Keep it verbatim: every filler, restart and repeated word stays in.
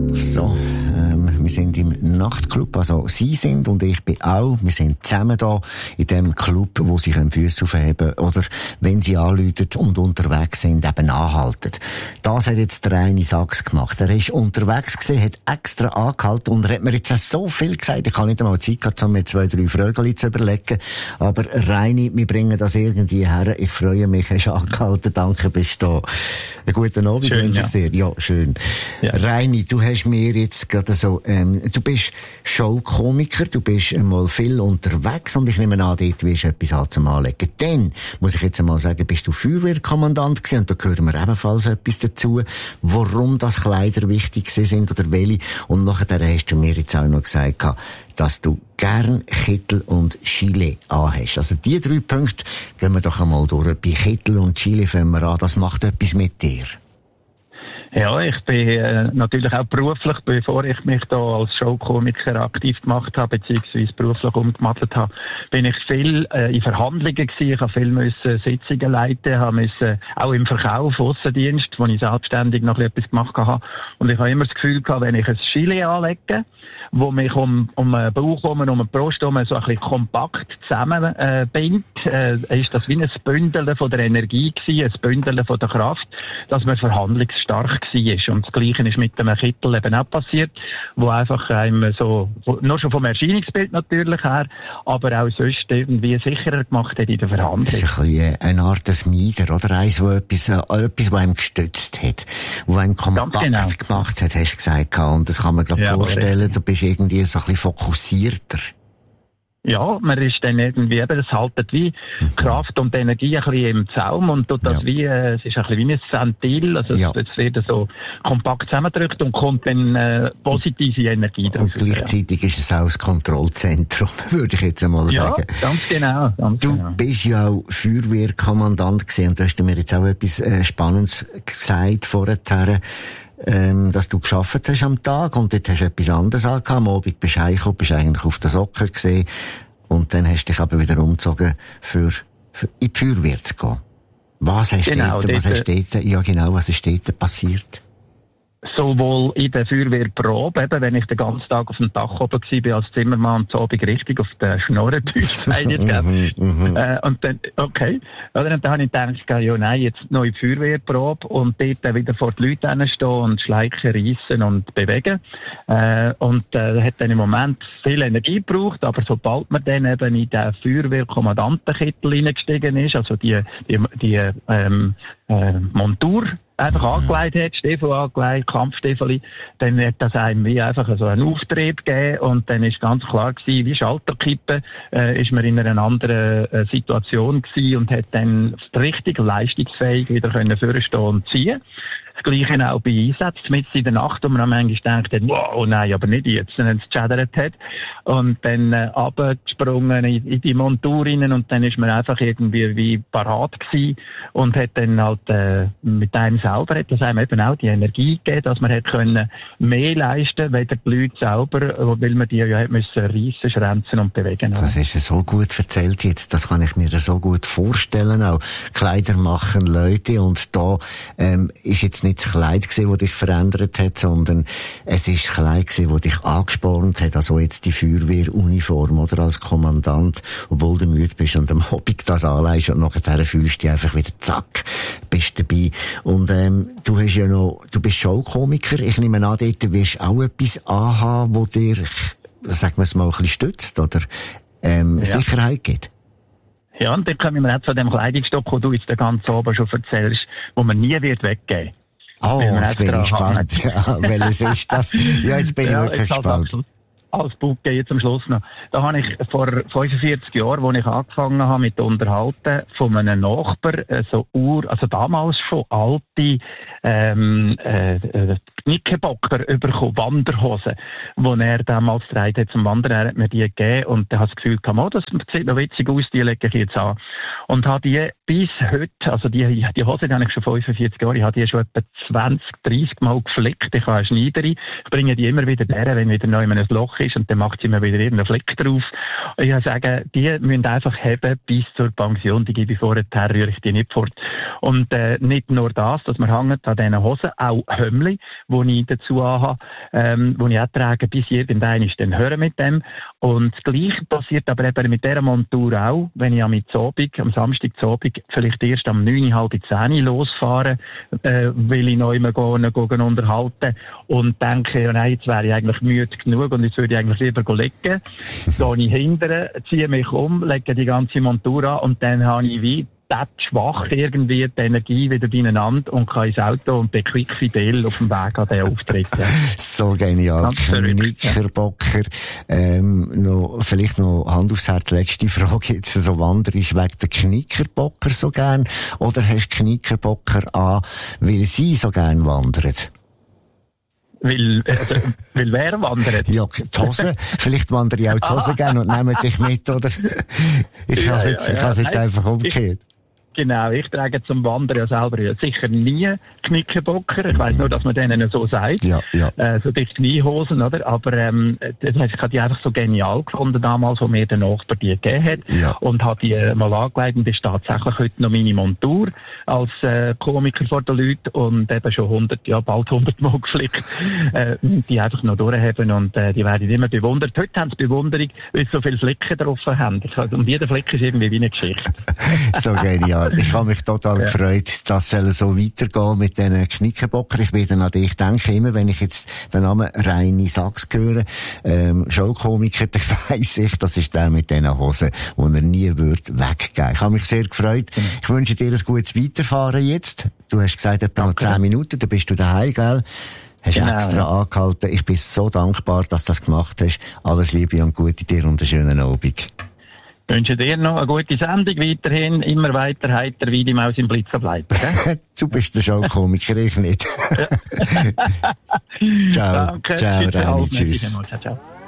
So, ähm, wir sind im Nachtclub, also Sie sind und ich bin auch. Wir sind zusammen da in dem Club, wo Sie Füße aufheben können oder, wenn Sie anrufen und unterwegs sind, eben anhalten. Das hat jetzt der Reini Sachs gemacht. Er ist unterwegs gewesen, hat extra angehalten und er hat mir jetzt so viel gesagt, ich habe nicht einmal Zeit gehabt, um mir zwei, drei Fragen zu überlegen. Aber Reini, wir bringen das irgendwie her. Ich freue mich, hast du angehalten. Danke, bist du da. Einen guten Abend wünsche ich dir. Ja, schön. Ja. Reini, du hast mir jetzt gerade so, ähm, du bist Showkomiker, du bist einmal viel unterwegs und ich nehme an, dort wirst du etwas haben zum Anlegen. Dann, muss ich jetzt einmal sagen, bist du Feuerwehrkommandant gewesen und da hören wir ebenfalls etwas dazu, warum das Kleider wichtig sind oder welche. Und nachher hast du mir jetzt auch noch gesagt, dass du gern Kittel und Chile anhast. Also die drei Punkte gehen wir doch einmal durch. Bei Kittel und Chile fangen wir an, das macht etwas mit dir. Ja, ich bin äh, natürlich auch beruflich, bevor ich mich da als Showkomiker aktiv gemacht habe, beziehungsweise beruflich umgewandelt habe, bin ich viel äh, in Verhandlungen gewesen. Ich habe viel müssen Sitzungen leiten, habe müssen auch im Verkauf, Aussendienst, wo ich selbstständig noch etwas gemacht habe. Und ich habe immer das Gefühl gehabt, wenn ich ein Chile anlege, wo mich um, um den Bauch herum, um die Brust herum so ein bisschen kompakt zusammenbindet, äh, bindet, äh, ist das wie ein Bündeln von der Energie gewesen, ein Bündeln von der Kraft, dass man verhandlungsstark war. Und das Gleiche ist mit dem Kittel eben auch passiert, wo einfach einem so, nur schon vom Erscheinungsbild natürlich her, aber auch sonst irgendwie sicherer gemacht hat in der Verhandlung. Das ist ein bisschen eine Art des Mieder, oder? Eins, wo etwas, äh, etwas, wo einem gestützt hat, wo einem kompakt genau gemacht hat, hast du gesagt. Und das kann man, glaube ich, ja, vorstellen, du bist irgendwie so ein bisschen fokussierter. Ja, man ist dann irgendwie eben, das haltet wie mhm. Kraft und Energie ein bisschen im Zaum und tut das ja. wie, äh, es ist ein bisschen wie ein Ventil, also ja. es, es wird so kompakt zusammengedrückt und kommt dann äh, positive Energie draus. Und gleichzeitig ja. ist es auch das Kontrollzentrum, würde ich jetzt einmal ja, sagen. Ja, ganz genau. Ganz du genau. bist ja auch Feuerwehrkommandant gewesen und du hast mir jetzt auch etwas äh, Spannendes gesagt vorher. Ähm, dass du geschafft hast am Tag und dort hast du etwas anderes angehabt. Am Abend bist du heimgekommen, bist eigentlich auf den Socken gesehen und dann hast du dich aber wieder umgezogen, für, für in die Feuerwehr zu gehen. Was hast genau, dort, was hast dort, ja genau, was ist dort passiert? Sowohl in der Feuerwehrprobe, eben, wenn ich den ganzen Tag auf dem Dach oben war als Zimmermann und so Abend richtig auf den Schnorren durchgefeiert habe. äh, und dann, okay. Oder, und dann habe ich gedacht, ja nein, jetzt noch in die Feuerwehrprobe und dort wieder vor die Leute hinstehen und schleichen, reissen und bewegen. Äh, und äh, hat dann im Moment viel Energie gebraucht, aber sobald man dann eben in den Feuerwehrkommandantenkittel hineingestiegen ist, also die, die, die ähm, äh, Montur, einfach angelegt hat, Stiefel angelegt, Kampfstiefel, dann hat das einem wie einfach so einen Auftrieb gegeben und dann ist ganz klar gewesen, wie Schalterkippen, äh, ist man in einer anderen äh, Situation gewesen und hat dann richtig leistungsfähig wieder können vorstehen und ziehen. Das Gleiche auch bei Einsätzen, mitten in der Nacht, wo man am manchmal denkt, wow, nein, aber nicht jetzt, wenn es geschädert hat. Und dann äh, runtergesprungen in, in die Montur rein und dann ist man einfach irgendwie wie parat gewesen und hat dann halt äh, mit einem selber, hat das einem eben auch die Energie gegeben, dass man hat können mehr leisten, weder die Leute selber, weil man die ja hat müssen reissen, schränzen und bewegen. Das ist ja so gut erzählt jetzt, das kann ich mir so gut vorstellen, auch Kleider machen Leute und da ähm, ist jetzt nicht das Kleid gewesen, das dich verändert hat, sondern es ist das Kleid gewesen, das dich angespornt hat, also jetzt die Feuerwehruniform, oder, als Kommandant, obwohl du müde bist und am Abend das anlegst und nachher fühlst du dich einfach wieder zack, bist dabei. Und ähm, du hast ja noch, du bist Showkomiker, ich nehme an, dort wirst du auch etwas anhaben, wo dir, sagen wir es mal, ein bisschen stützt, oder ähm, ja. Sicherheit gibt. Ja, und dann kommen wir auch zu dem Kleidungsstück, den du jetzt ganz oben schon erzählst, wo man nie wird weggehen. Oh, jetzt bin ich gespannt. Ja, welches ist das? Ja, jetzt bin ich ja, wirklich gespannt. Als Bucke jetzt am Schluss noch. Da habe ich vor fünfundvierzig Jahren, als ich angefangen habe mit Unterhalten, von einem Nachbar so Ur, also damals schon alte ähm, äh, Knickerbocker bekommen, Wanderhosen, die er damals getragen hat zum Wandern. Er hat mir die gegeben und dann habe ich das Gefühl gehabt, oh, das sieht noch witzig aus, die lege ich jetzt an. Und habe die bis heute, also die, die Hose, die habe ich schon fünfundvierzig Jahre, ich habe die schon etwa zwanzig, dreissig Mal geflickt. Ich habe eine Schneiderin, ich bringe die immer wieder her, wenn wieder neu in ein Loch ist und dann macht sie mir wieder irgendeinen Flick drauf. Und ich sage, die müssen einfach haben bis zur Pension, die gebe ich vorher, rühre ich die nicht fort. Und äh, nicht nur das, dass man hängt an diesen Hosen, auch Hömmli, die die ich dazu habe, ähm, die ich auch trage, bis irgendein ist dann hören mit dem. Und das Gleiche passiert aber eben mit dieser Montur auch, wenn ich am Abend, am Samstag zu Abend, vielleicht erst am neun, halb zehn losfahre, äh, will ich noch immer gehen, gehen unterhalten und denke, ja, nein, jetzt wäre ich eigentlich müde genug und jetzt würde ich eigentlich lieber legen. Gehe ich hinterher, ziehe mich um, lege die ganze Montur an und dann habe ich wie das schwach irgendwie die Energie wieder beieinander und kann ins Auto und bin quick fidel auf dem Weg an den Auftritt. Ja. So genial. Knickerbocker. Ähm, noch, vielleicht noch Hand aufs Herz, letzte Frage jetzt. So wanderst wegen der Knickerbocker so gern oder hast du Knickerbocker an, weil sie so gern wandern? Weil, also, weil wer wandert? Ja, die Hose. Vielleicht wandere ich auch die Hose gerne und nehme dich mit, oder? Ich ja, habe es jetzt, ja, ich habe es jetzt Nein, einfach umgekehrt. Ich, genau, ich trage zum Wandern ja selber ja sicher nie Knickerbocker. Ich weiss nur, dass man denen so sagt. Ja, ja. Äh, so dicht Kniehosen, oder? Aber, ähm, das heisst, ich habe die einfach so genial gefunden damals, wo mir der Nachbar die gegeben hat. Ja. Und habe die äh, mal angelegt und ist tatsächlich heute noch meine Montur als, äh, Komiker vor den Leuten und eben schon hundert, ja, bald hundert Mal geflickt, äh, die einfach noch durchhaben und, äh, die werden immer bewundert. Heute haben sie Bewunderung, weil sie so viele Flicken drauf haben. Und jeder Flick ist irgendwie wie eine Geschichte. So genial. Ich habe mich total ja. gefreut, dass es so weitergehen mit diesen Knickerbocker. Ich werde an dich denken, immer wenn ich jetzt den Namen Reini Sachs höre, ähm, Showkomiker, dann weiss ich, das ist der mit diesen Hosen, die er nie wird weggeben. Ich habe mich sehr gefreut. Mhm. Ich wünsche dir ein gutes Weiterfahren jetzt. Du hast gesagt, etwa noch zehn Minuten, dann bist du daheim, gell? Hast genau, extra ja. angehalten. Ich bin so dankbar, dass du das gemacht hast. Alles Liebe und Gute dir und einen schönen Abend. Ich wünsche dir noch eine gute Sendung weiterhin, immer weiter heiter wie die Maus im Blitzer bleibt. Du bist der Showkomiker, ich nicht. Ciao, Danke. ciao, Tschüss, Reini, tschüss. ciao, ciao.